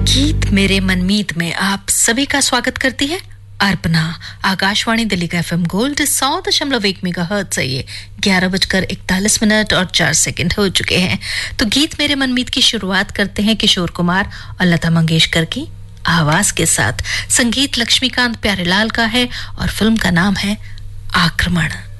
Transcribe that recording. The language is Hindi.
गीत मेरे मनमीत में आप सभी का स्वागत करती है अर्पणा। आकाशवाणी दिल्ली का एफएम गोल्ड 100.1 मेगाहर्ट्ज से ये 11:41 और 4 सेकंड हो चुके हैं। तो गीत मेरे मनमीत की शुरुआत करते हैं किशोर कुमार और लता मंगेशकर की आवाज के साथ। संगीत लक्ष्मीकांत प्यारेलाल का है और फिल्म का नाम है आक्रमण।